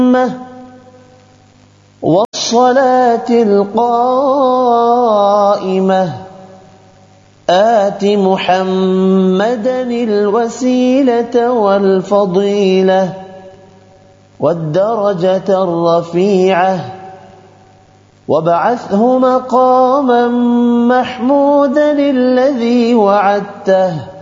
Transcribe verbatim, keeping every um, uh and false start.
والصلاة القائمة آت محمدا الوسيلة والفضيلة والدرجة الرفيعة وابعثه مقاما محمودا الذي وعدته